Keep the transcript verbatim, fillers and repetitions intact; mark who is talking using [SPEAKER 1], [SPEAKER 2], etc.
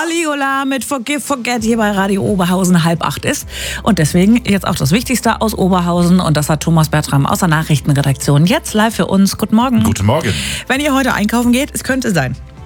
[SPEAKER 1] Caligula mit Forgive, Forget hier bei Radio Oberhausen halb acht ist. Und deswegen jetzt auch das Wichtigste aus Oberhausen. Und das hat Thomas Bertram aus der Nachrichtenredaktion jetzt live für uns. Guten Morgen.
[SPEAKER 2] Guten Morgen.
[SPEAKER 1] Wenn ihr heute einkaufen geht, es könnte sein,